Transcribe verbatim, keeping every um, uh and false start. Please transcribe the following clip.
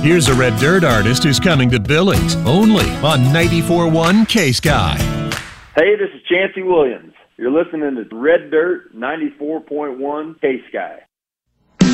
Here's a Red Dirt artist who's coming to Billings, only on ninety-four point one K-Sky. Hey, this is Chancey Williams. You're listening to Red Dirt ninety-four point one K-Sky.